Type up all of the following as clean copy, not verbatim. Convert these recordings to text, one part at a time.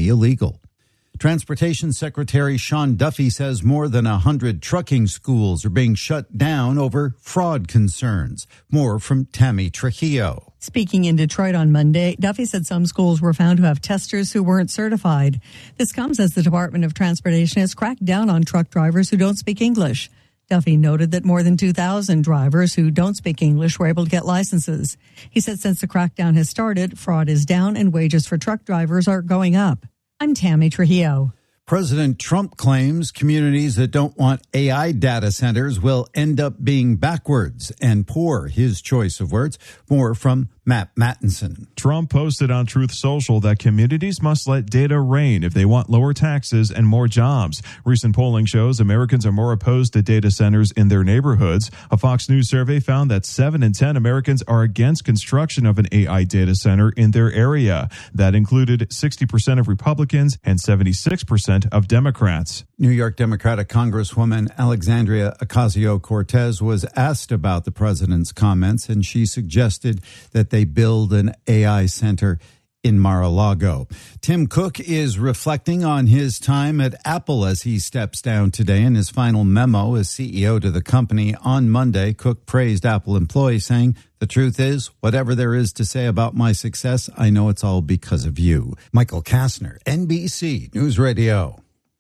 be illegal. Transportation Secretary Sean Duffy says more than 100 trucking schools are being shut down over fraud concerns. More from Tammy Trujillo. Speaking in Detroit on Monday, Duffy said some schools were found to have testers who weren't certified. This comes as the Department of Transportation has cracked down on truck drivers who don't speak English. Duffy noted that more than 2,000 drivers who don't speak English were able to get licenses. He said since the crackdown has started, fraud is down and wages for truck drivers are going up. I'm Tammy Trujillo. President Trump claims communities that don't want AI data centers will end up being backwards and poor. His choice of words. More from Matt Mattinson. Trump posted on Truth Social that communities must let data reign if they want lower taxes and more jobs. Recent polling shows Americans are more opposed to data centers in their neighborhoods. A Fox News survey found that 7 in 10 Americans are against construction of an AI data center in their area. That included 60% of Republicans and 76% of Democrats. New York Democratic Congresswoman Alexandria Ocasio-Cortez was asked about the president's comments, and she suggested that they build an AI center in Mar-a-Lago. Tim Cook is reflecting on his time at Apple as he steps down today. In his final memo as CEO to the company on Monday, Cook praised Apple employees, saying, "The truth is, whatever there is to say about my success, I know it's all because of you." Michael Kastner, NBC News Radio.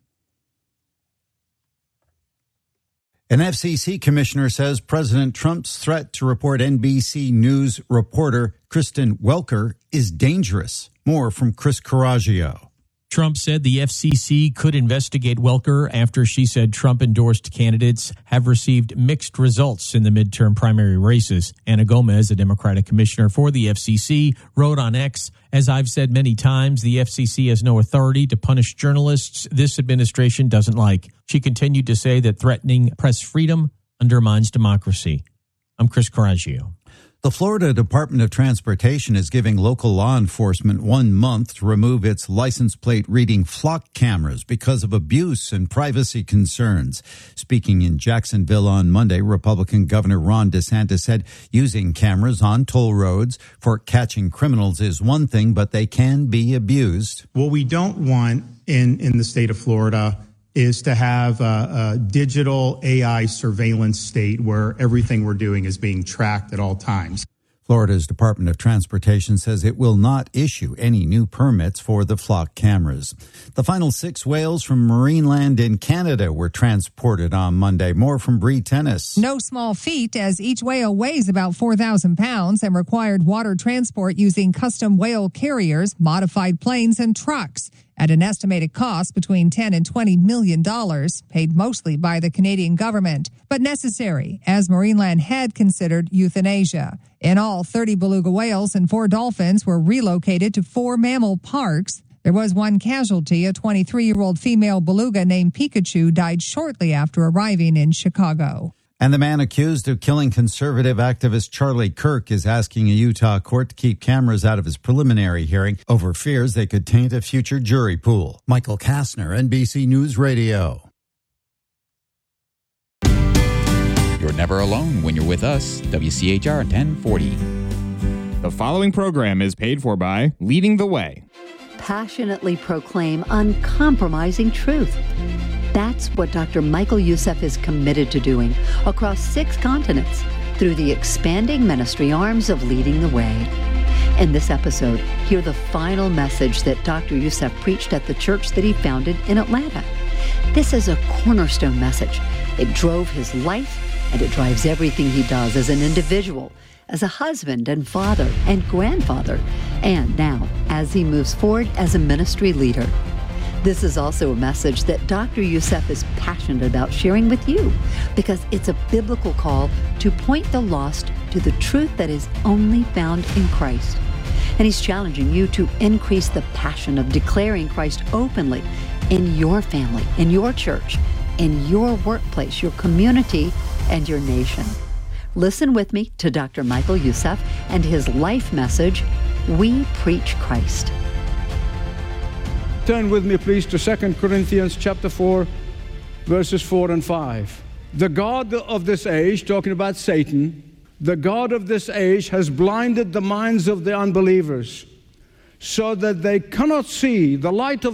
An FCC commissioner says President Trump's threat to report NBC News reporter Kristen Welker is dangerous. More from Chris Coraggio. Trump said the FCC could investigate Welker after she said Trump-endorsed candidates have received mixed results in the midterm primary races. Anna Gomez, a Democratic commissioner for the FCC, wrote on X, "As I've said many times, the FCC has no authority to punish journalists this administration doesn't like." She continued to say that threatening press freedom undermines democracy. I'm Chris Coraggio. The Florida Department of Transportation is giving local law enforcement 1 month to remove its license plate reading flock cameras because of abuse and privacy concerns. Speaking in Jacksonville on Monday, Republican Governor Ron DeSantis said using cameras on toll roads for catching criminals is one thing, but they can be abused. What we don't want in the state of Florida is to have a digital AI surveillance state where everything we're doing is being tracked at all times. Florida's Department of Transportation says it will not issue any new permits for the flock cameras. The final 6 whales from Marineland in Canada were transported on Monday. More from Bree Tennis. No small feat, as each whale weighs about 4,000 pounds and required water transport using custom whale carriers, modified planes, and trucks at an estimated cost between $10 and $20 million, paid mostly by the Canadian government, but necessary, as Marineland had considered euthanasia. In all, 30 beluga whales and 4 dolphins were relocated to 4 mammal parks. There was one casualty. A 23-year-old female beluga named Pikachu died shortly after arriving in Chicago. And the man accused of killing conservative activist Charlie Kirk is asking a Utah court to keep cameras out of his preliminary hearing over fears they could taint a future jury pool. Michael Kastner, NBC News Radio. You're never alone when you're with us. WCHR 1040. The following program is paid for by Leading the Way. Passionately proclaim uncompromising truth. That's what Dr. Michael Youssef is committed to doing across 6 continents through the expanding ministry arms of Leading the Way. In this episode, hear the final message that Dr. Youssef preached at the church that he founded in Atlanta. This is a cornerstone message. It drove his life, and it drives everything he does as an individual, as a husband and father and grandfather, and now as he moves forward as a ministry leader. This is also a message that Dr. Youssef is passionate about sharing with you because it's a biblical call to point the lost to the truth that is only found in Christ. And he's challenging you to increase the passion of declaring Christ openly in your family, in your church, in your workplace, your community, and your nation. Listen with me to Dr. Michael Youssef and his life message, We Preach Christ. Turn with me, please, to 2 Corinthians chapter 4, verses 4 and 5. The God of this age, talking about Satan, the God of this age has blinded the minds of the unbelievers so that they cannot see the light of